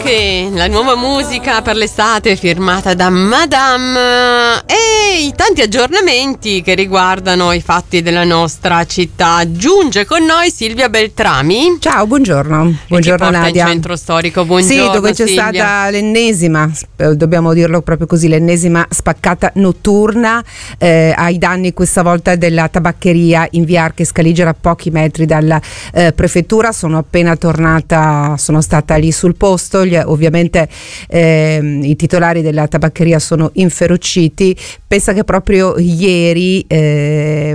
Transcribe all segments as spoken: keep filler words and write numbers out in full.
Sì, la nuova musica per l'estate firmata da Madame e i tanti aggiornamenti che riguardano i fatti della nostra città. Giunge con noi Silvia Beltrami. Ciao, buongiorno. Buongiorno Nadia. In centro storico, buongiorno. Sì, dove c'è Silvia. stata l'ennesima, dobbiamo dirlo proprio così, l'ennesima spaccata notturna eh, ai danni questa volta della tabaccheria in via Arche Scaligera, a pochi metri dalla eh, prefettura. Sono appena tornata, sono stata lì sul posto. Gli, ovviamente eh, i titolari della tabaccheria sono inferociti. Pensa che proprio ieri eh,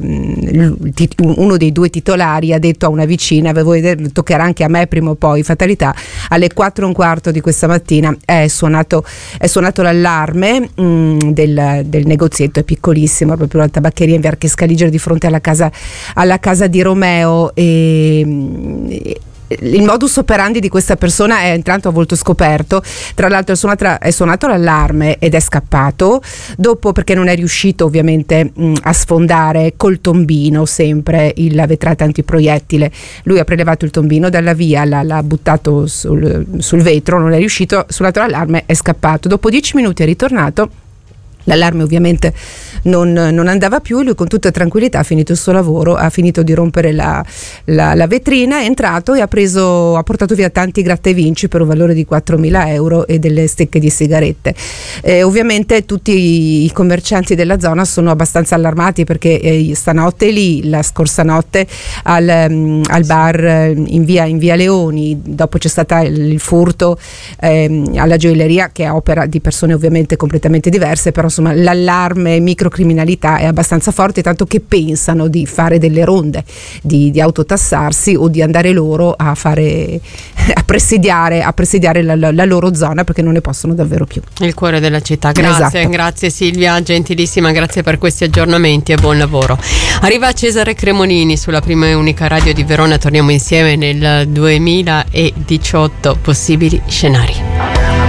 uno dei due titolari ha detto a una vicina: avevo idea, toccherà anche a me prima o poi, fatalità, alle quattro e un quarto di questa mattina è suonato, è suonato l'allarme mh, del, del negozietto, è piccolissimo, proprio la tabaccheria in via Arche Scaligera di fronte alla casa, alla casa di Romeo. E, e il modus operandi di questa persona è entrato a volto scoperto. Tra l'altro è suonato, è suonato l'allarme ed è scappato dopo, perché non è riuscito ovviamente mh, a sfondare col tombino sempre il, la vetrata antiproiettile. Lui ha prelevato il tombino dalla via, l'ha, l'ha buttato sul, sul vetro, non è riuscito, ha suonato l'allarme, è scappato. Dopo dieci minuti è ritornato. L'allarme ovviamente non, non andava più, lui con tutta tranquillità ha finito il suo lavoro, ha finito di rompere la, la, la vetrina, è entrato e ha preso, ha portato via tanti gratta e vinci per un valore di quattromila euro e delle stecche di sigarette. Eh, ovviamente tutti i commercianti della zona sono abbastanza allarmati, perché eh, stanotte lì, la scorsa notte al, um, al bar in via, in via Leoni, dopo c'è stato il, il furto eh, alla gioielleria, che è opera di persone ovviamente completamente diverse, però insomma l'allarme microcriminalità è abbastanza forte, tanto che pensano di fare delle ronde, di, di autotassarsi o di andare loro a fare a presidiare, a presidiare la, la, la loro zona, perché non ne possono davvero più. Il cuore della città. Grazie, esatto. Grazie Silvia, gentilissima, grazie per questi aggiornamenti e buon lavoro. Arriva Cesare Cremonini sulla prima e unica radio di Verona, torniamo insieme nel duemiladiciotto, possibili scenari.